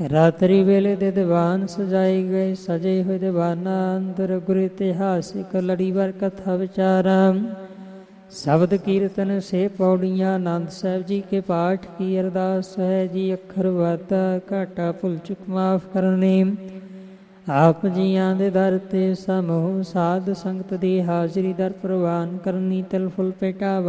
ਰਾਤਰੀ ਵੇਲੇ ਦੇ ਦੀਵਾਨ ਸਜਾਏ ਗਏ, ਸਜੇ ਹੋਏ ਦੀਵਾਨਾਂ ਅੰਦਰ ਗੁਰ ਇਤਿਹਾਸਿਕ ਲੜੀਵਾਰ ਕਥਾ ਵਿਚਾਰਾਂ। ਸ਼ਬਦ ਕੀਰਤਨ ਸੇ ਪੌੜੀਆਂ। ਆਨੰਦ ਸਾਹਿਬ ਜੀ ਕੇ ਪਾਠ ਕੀ ਅਰਦਾਸ ਹੈ ਜੀ। ਅੱਖਰ ਵਾਧਾ ਘਾਟਾ ਭੁੱਲ ਚੁੱਕ ਮਾਫ ਕਰਨੇ। ਆਪ ਜੀਆਂ ਦੇ ਦਰ ਤੇ ਸਮੂਹ ਸਾਧ ਸੰਗਤ ਦੀ ਹਾਜ਼ਰੀ ਦਰ ਪ੍ਰਵਾਨ ਕਰਨੀ। ਤਿਲ ਫੁੱਲ ਭੇਟਾ